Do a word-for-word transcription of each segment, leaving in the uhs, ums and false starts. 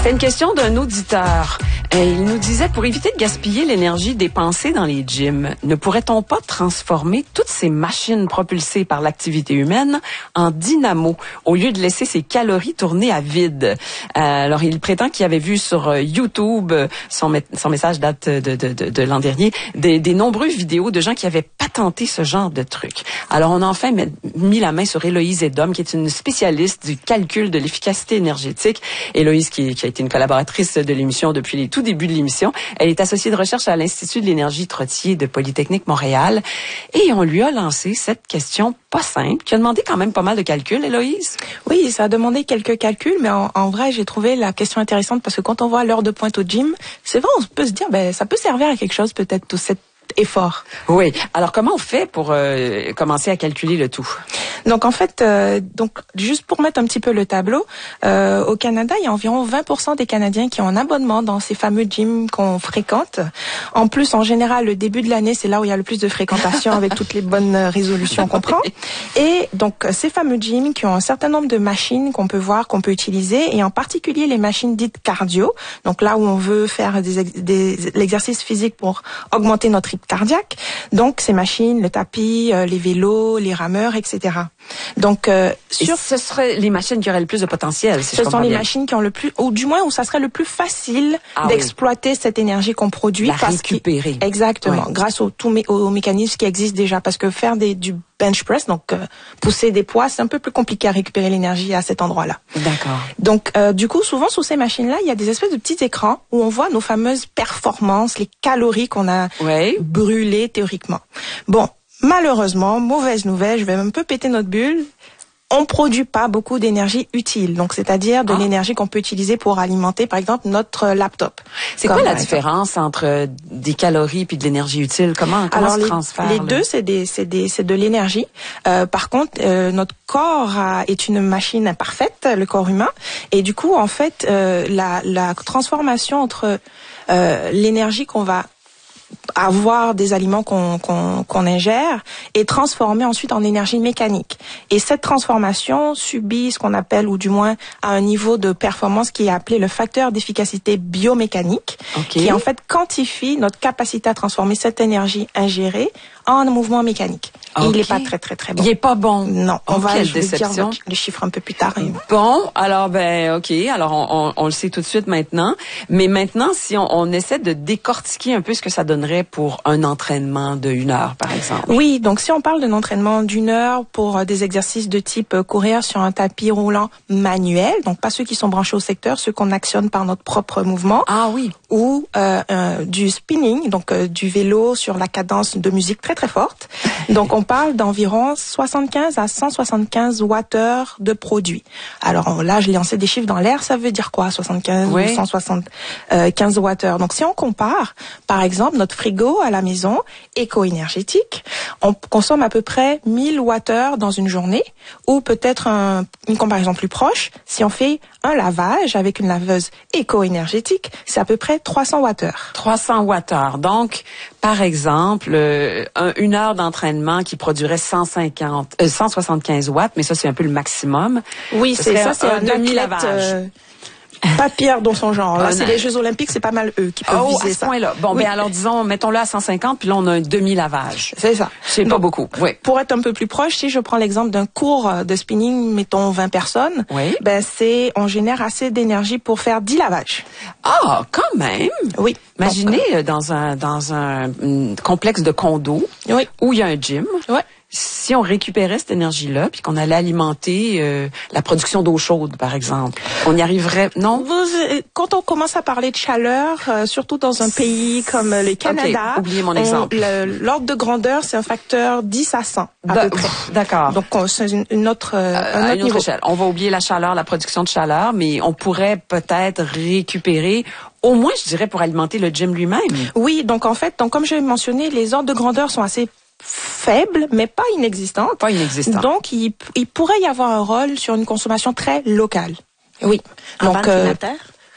C'était une question d'un auditeur. Et il nous disait, pour éviter de gaspiller l'énergie dépensée dans les gyms, ne pourrait-on pas transformer toutes ces machines propulsées par l'activité humaine en dynamo au lieu de laisser ces calories tourner à vide? Euh, alors, il prétend qu'il avait vu sur YouTube, son, son message date de, de, de, de l'an dernier, des, des nombreuses vidéos de gens qui avaient patenté ce genre de truc. Alors, on a enfin mis la main sur Héloïse Edom, qui est une spécialiste du calcul de l'efficacité énergétique. Héloïse, qui, qui a été une collaboratrice de l'émission depuis les tout débuts de l'émission. Elle est associée de recherche à l'Institut de l'énergie Trottier de Polytechnique Montréal. Et on lui a lancé cette question pas simple, qui a demandé quand même pas mal de calculs, Héloïse. Oui, ça a demandé quelques calculs, mais en, en vrai, j'ai trouvé la question intéressante parce que quand on voit l'heure de pointe au gym, c'est vrai, on peut se dire, ben, ça peut servir à quelque chose peut-être tout cet effort. Oui. Alors, comment on fait pour euh, commencer à calculer le tout? Donc en fait, euh, donc juste pour mettre un petit peu le tableau, euh, au Canada, il y a environ vingt pour cent des Canadiens qui ont un abonnement dans ces fameux gyms qu'on fréquente. En plus, en général, le début de l'année, c'est là où il y a le plus de fréquentation avec toutes les bonnes résolutions qu'on prend. Et donc ces fameux gyms qui ont un certain nombre de machines qu'on peut voir, qu'on peut utiliser, et en particulier les machines dites cardio. Donc là où on veut faire des, des l'exercice physique pour augmenter notre rythme cardiaque. Donc ces machines, le tapis, euh, les vélos, les rameurs, et cetera. Donc, euh, sur... ce seraient les machines qui auraient le plus de potentiel, si ce je sont les bien. machines qui ont le plus, ou du moins où ça serait le plus facile ah, d'exploiter oui. cette énergie qu'on produit. La parce récupérer. Exactement, oui. grâce au, tout, aux mécanismes qui existent déjà. Parce que faire des, du bench press, donc euh, pousser des poids, c'est un peu plus compliqué à récupérer l'énergie à cet endroit-là. D'accord. Donc, euh, du coup, souvent sous ces machines-là, il y a des espèces de petits écrans où on voit nos fameuses performances, les calories qu'on a oui. brûlées théoriquement. Bon, malheureusement, mauvaise nouvelle, je vais un peu péter notre bulle. On produit pas beaucoup d'énergie utile, donc c'est-à-dire de ah. l'énergie qu'on peut utiliser pour alimenter, par exemple, notre laptop. C'est quoi la différence entre des calories puis de l'énergie utile? Comment, comment Alors, se les, transfère? Les deux, c'est des, c'est des, c'est de l'énergie. Euh, par contre, euh, notre corps a, est une machine imparfaite, le corps humain, et du coup, en fait, euh, la, la transformation entre euh, l'énergie qu'on va avoir des aliments qu'on qu'on qu'on ingère et transformer ensuite en énergie mécanique. Et cette transformation subit ce qu'on appelle, ou du moins à un niveau de performance qui est appelé le facteur d'efficacité biomécanique, okay. qui en fait quantifie notre capacité à transformer cette énergie ingérée en mouvement mécanique. Okay. Et il n'est pas très très très bon. Il n'est pas bon. Non, on oh, va quelle je vais déception. dire les chiffres un peu plus tard. Bon, alors ben ok, alors on, on, on le sait tout de suite maintenant. Mais maintenant, si on, on essaie de décortiquer un peu ce que ça donnerait pour un entraînement de une heure, par exemple. Oui, donc si on parle d'un entraînement d'une heure pour euh, des exercices de type euh, courir sur un tapis roulant manuel, donc pas ceux qui sont branchés au secteur, ceux qu'on actionne par notre propre mouvement. Ah oui. Ou euh, euh, du spinning, donc euh, du vélo sur la cadence de musique très très forte. Donc on parle d'environ soixante-quinze à cent soixante-quinze wattheures de produit. Alors là, je l'ai lancé des chiffres dans l'air, ça veut dire quoi, soixante-quinze oui. ou cent soixante-quinze wattheures. Donc si on compare, par exemple, notre frigo à la maison, éco-énergétique, on consomme à peu près mille wattheures dans une journée, ou peut-être un, une comparaison plus proche, si on fait un lavage avec une laveuse éco-énergétique, c'est à peu près trois cents wattheures. trois cents wattheures. Donc, par exemple, euh, un, une heure d'entraînement qui produirait cent cinquante, euh, cent soixante-quinze watts, mais ça, c'est un peu le maximum. Oui, c'est ça, c'est un, un demi-lavage. Euh, pas pire dans son genre. Là, c'est les Jeux Olympiques, c'est pas mal eux qui peuvent oh, viser à ce point-là. Bon, oui. ben alors disons, mettons-le à cent cinquante, puis là on a un demi-lavage. C'est ça. C'est pas beaucoup. Oui. Pour être un peu plus proche, si je prends l'exemple d'un cours de spinning, mettons vingt personnes, oui. ben c'est, on génère assez d'énergie pour faire dix lavages. Ah, quand même. Oui. Imaginez Donc, dans un dans un, un complexe de condos oui. où il y a un gym. Oui. Si on récupérait cette énergie-là, puis qu'on allait alimenter euh, la production d'eau chaude, par exemple, on y arriverait, non? Vous, quand on commence à parler de chaleur, euh, surtout dans un pays comme le Canada, okay, oubliez mon exemple. L'ordre de grandeur, c'est un facteur dix à cent, à peu près. D'accord. Donc, c'est une, une autre, euh, un à autre une niveau. autre échelle. On va oublier la chaleur, la production de chaleur, mais on pourrait peut-être récupérer, au moins, je dirais, pour alimenter le gym lui-même. Oui, donc en fait, donc comme j'ai mentionné, les ordres de grandeur sont assez faible, mais pas inexistante. Pas inexistante. Donc, il, il pourrait y avoir un rôle sur une consommation très locale. Oui. Un donc, ventilateur?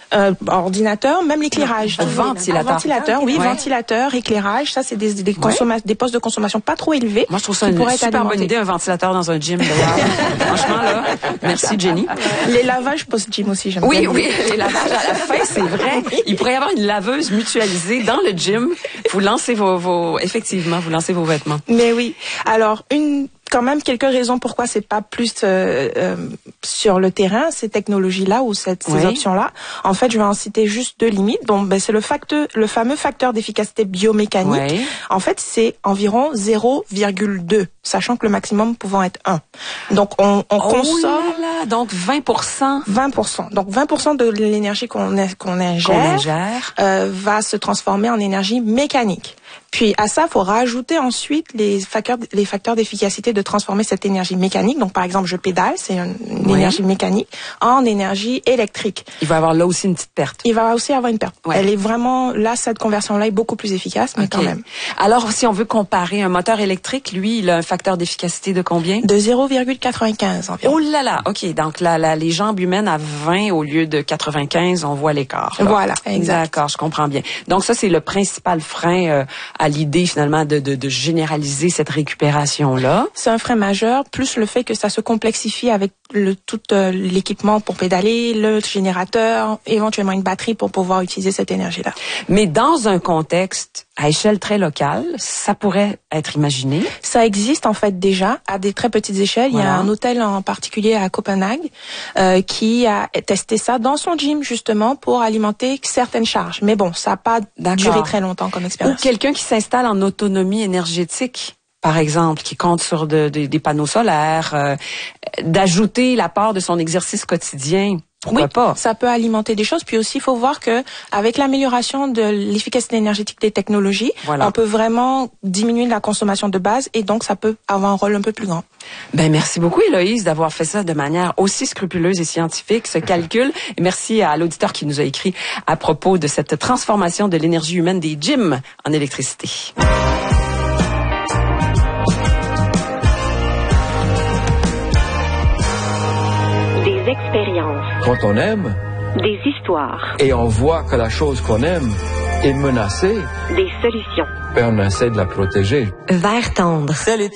Euh, ordinateur, même l'éclairage. Ventilateur. Ventilateur, oui, ouais. ventilateur, éclairage, ça c'est des, des, consomma- ouais. des postes de consommation pas trop élevés. Moi je trouve ça une super bonne idée, un ventilateur dans un gym d'ailleurs. Franchement là, merci Jenny. Les lavages post-gym aussi, j'aime oui, bien. Oui, oui, les lavages à la fin, c'est vrai. Il pourrait y avoir une laveuse mutualisée dans le gym. Vous lancez vos, vos, effectivement, vous lancez vos vêtements. Mais oui. Alors, une, quand même quelques raisons pourquoi c'est pas plus euh, euh, sur le terrain ces technologies-là ou cette, ces oui. options-là. En fait, je vais en citer juste deux limites. Bon, ben c'est le facteur, le fameux facteur d'efficacité biomécanique. Oui. En fait, c'est environ zéro virgule deux, sachant que le maximum pouvant être un. Donc, on, on oh consomme. Là là, donc vingt pour cent. vingt pour cent. Donc, vingt pour cent de l'énergie qu'on qu'on ingère, qu'on ingère. Euh, va se transformer en énergie mécanique. Puis à ça, il faut rajouter ensuite les facteurs, les facteurs d'efficacité de transformer cette énergie mécanique. Donc par exemple, je pédale, c'est une, une oui. énergie mécanique, en énergie électrique. Il va y avoir là aussi une petite perte. Il va aussi avoir une perte. Ouais. Elle est vraiment, là, cette conversion-là est beaucoup plus efficace, mais okay. quand même. Alors si on veut comparer un moteur électrique, lui, il a un facteur d'efficacité de combien? De zéro virgule quatre-vingt-quinze environ. Oh là là, ok. Donc là, là, les jambes humaines à vingt au lieu de quatre-vingt-quinze, on voit l'écart. Voilà, exact. D'accord, je comprends bien. Donc ça, c'est le principal frein euh, à l'idée finalement de, de, de généraliser cette récupération-là. C'est un frein majeur, plus le fait que ça se complexifie avec le, tout euh, l'équipement pour pédaler, le générateur, éventuellement une batterie pour pouvoir utiliser cette énergie-là. Mais dans un contexte à échelle très locale, ça pourrait être imaginé? Ça existe en fait déjà à des très petites échelles. Voilà. Il y a un hôtel en particulier à Copenhague euh, qui a testé ça dans son gym justement pour alimenter certaines charges. Mais bon, ça n'a pas duré très longtemps comme expérience. Ou quelqu'un qui s'installe en autonomie énergétique, par exemple, qui compte sur de, de, des panneaux solaires, euh, d'ajouter l'apport de son exercice quotidien. Pourquoi oui, pas? Ça peut alimenter des choses. Puis aussi, il faut voir que avec l'amélioration de l'efficacité énergétique des technologies, voilà. on peut vraiment diminuer la consommation de base et donc ça peut avoir un rôle un peu plus grand. Ben merci beaucoup Héloïse d'avoir fait ça de manière aussi scrupuleuse et scientifique, ce calcul. Et merci à l'auditeur qui nous a écrit à propos de cette transformation de l'énergie humaine des gyms en électricité. Expériences. Quand on aime, des histoires. Et on voit que la chose qu'on aime est menacée, des solutions. Et on essaie de la protéger. Vert tendre. C'est